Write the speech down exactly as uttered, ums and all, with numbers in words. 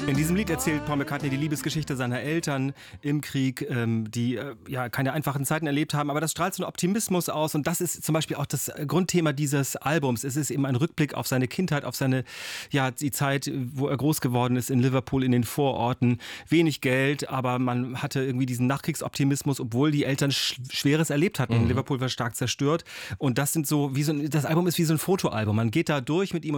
In diesem Lied erzählt Paul McCartney die Liebesgeschichte seiner Eltern im Krieg, ähm, die äh, ja keine einfachen Zeiten erlebt haben, aber das strahlt so einen Optimismus aus und das ist zum Beispiel auch das Grundthema dieses Albums. Es ist eben ein Rückblick auf seine Kindheit, auf seine, ja, die Zeit, wo er groß geworden ist in Liverpool, in den Vororten. Wenig Geld, aber man hatte irgendwie diesen Nachkriegsoptimismus, obwohl die Eltern sch- Schweres erlebt hatten. Mhm. Liverpool war stark zerstört und das sind so, wie so ein, das Album ist wie so ein Fotoalbum. Man geht da durch mit ihm